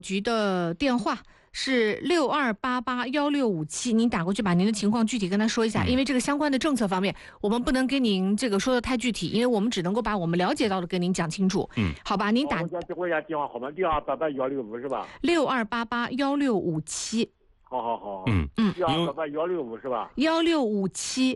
局的电话是62881657，您打过去把您的情况具体跟他说一下，因为这个相关的政策方面，我们不能跟您这个说的太具体，因为我们只能够把我们了解到的跟您讲清楚。好吧，您打。 我家电话号码62881657是吧 ？62881657。 好。62881657是吧 ？1657。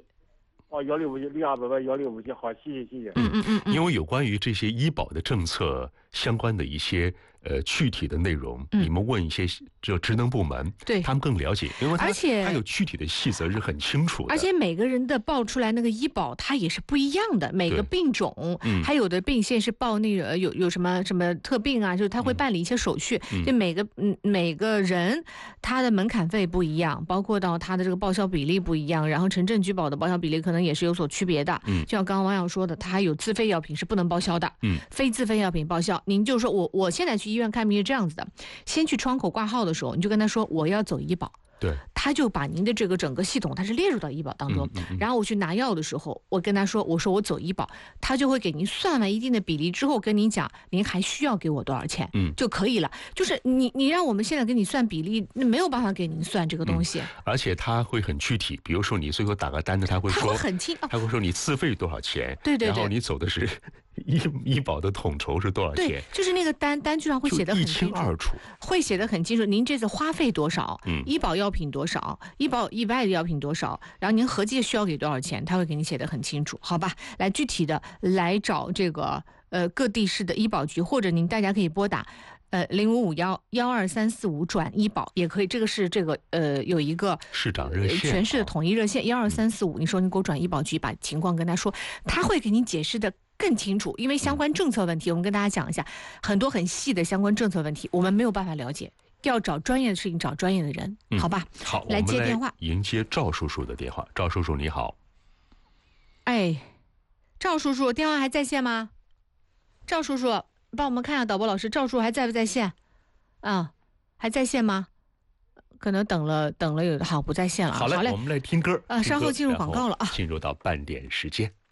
1657，好，谢谢。 因为有关于这些医保的政策相关的一些具体的内容，你们问一些这职能部门， 对他们更了解，因为而且他有具体的细则是很清楚的。 而且每个人的报出来那个医保，它也是不一样的，每个病种，还有的病线是报那个有什么特病啊，就是他会办理一些手续，就每个人他的门槛费不一样，包括到他的这个报销比例不一样，然后城镇居保的报销比例可能也是有所区别的。就像刚刚王阳说的，他还有自费药品是不能报销的，非自费药品报销。您就说我现在去医院看病是这样子的，先去窗口挂号的时候，你就跟他说我要走医保。 对， 他就把您的这个整个系统，它是列入到医保当中。然后我去拿药的时候，我跟他说，我说我走医保，他就会给您算完一定的比例之后，跟您讲，您还需要给我多少钱，就可以了。就是你让我们现在给你算比例，那没有办法给您算这个东西。 而且他会很具体，比如说你最后打个单子，他会很清， 他会说你自费多少钱， 对， 然后你走的是医保的统筹是多少钱， 对，就是那个单据上会写得很清楚， 一清二楚， 会写得很清楚。您这次花费多少，医保药品多少，医保以外的药品多少，然后您合计需要给多少钱，他会给你写得很清楚，好吧？来具体的来找这个各地市的医保局，或者大家可以拨打0551-12345转医保也可以，这个是有一个市长热线， 全市的统一热线12345，你说你给我转医保局，把情况跟他说，他会给你解释的更清楚，因为相关政策问题，我们跟大家讲一下，很多很细的相关政策问题，我们没有办法了解，要找专业的事情，找专业的人，好吧？ 好， 来接电话， 迎接赵叔叔的电话。赵叔叔你好。 哎，赵叔叔，电话还在线吗？赵叔叔，帮我们看一下导播老师，赵叔还在不在线？还在线吗？可能等了好不在线了。 好嘞，我们来听歌。 稍后进入广告了啊， 进入到半点时间。